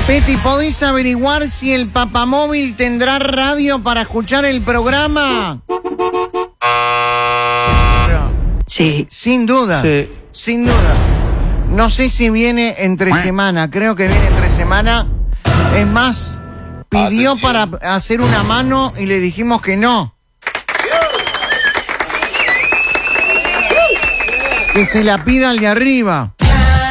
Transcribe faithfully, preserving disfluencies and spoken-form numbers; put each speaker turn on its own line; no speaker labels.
Peti, ¿podés averiguar si el papamóvil tendrá radio para escuchar el programa?
Sí.
Sin duda.
Sí.
Sin duda. No sé si viene entre semana. Creo que viene entre semana. Es más, pidió
Atención.
para hacer una mano y le dijimos que no. Que se la pida al de arriba.